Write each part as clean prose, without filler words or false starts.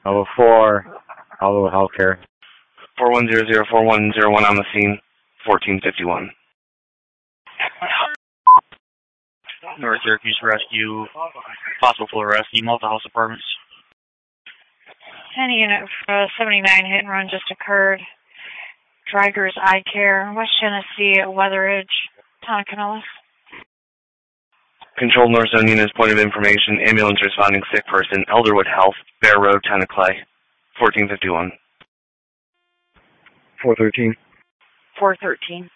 Level 4, Aldo Healthcare. 41004101 on the scene, 1451. North Syracuse Rescue, possible full arrest, Malta House Apartments. 10 unit 79 hit and run just occurred. Drivers Eye Care, West Genesee, Weatheridge, Town of Pinellas. Control North Zone Units, point of information, ambulance responding, sick person, Elderwood Health, Bear Road, Town of Clay, 1451. 413. 413.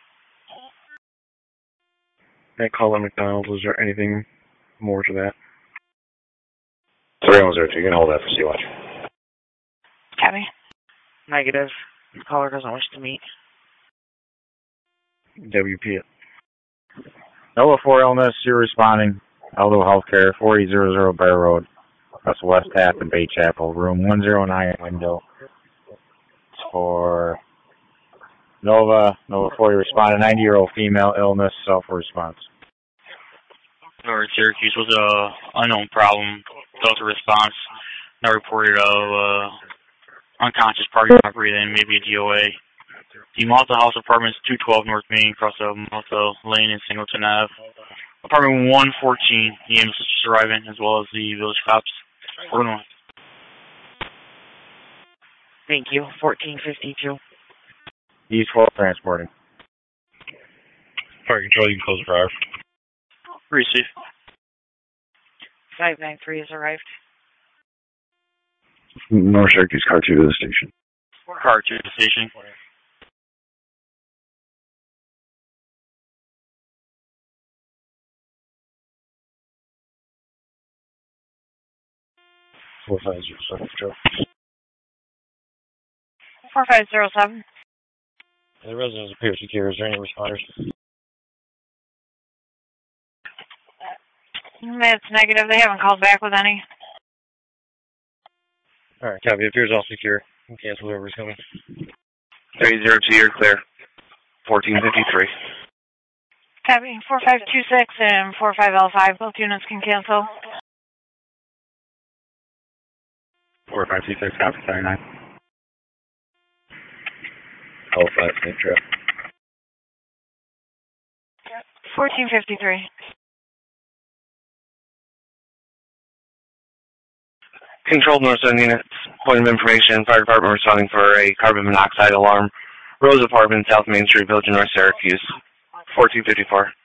That call on McDonald's, is there anything more to that? 3102, you can hold that for C-Watch. Copy. Negative. The caller doesn't wish to meet. WP it. Level 4 illness, you're responding. Aldo Healthcare, 4000 Bear Road. That's West Half and Bay Chapel. Room 109 window. It's for Nova 4, you responded. 90-year-old female, illness, self-response. North Syracuse was a unknown problem. Delta response. Not reported of unconscious party robbery, then maybe a DOA. The Malta House Apartments, 212 North Main, across of Malta Lane and Singleton Ave. Apartment 114, the ambulance is just arriving, as well as the village cops. We're going. Thank you. 1452. East 12 transporting. Fire control, you can close the fire. Receive. 593 has arrived. North Syracuse, car 2 to the station. Car to the station. Four 4507. 4507. The residence appears secure. Is there any responders? That's negative. They haven't called back with any. Alright, copy. It appears all secure. You can cancel whoever's coming. 302, you're clear. 1453. Copy. 4526 and 45L5. Both units can cancel. 4526, copy, 39. L5, same trip. 1453. Control North Zone Units, point of information, fire department responding for a carbon monoxide alarm. Rose Apartment, South Main Street, Village of North Syracuse, 1454.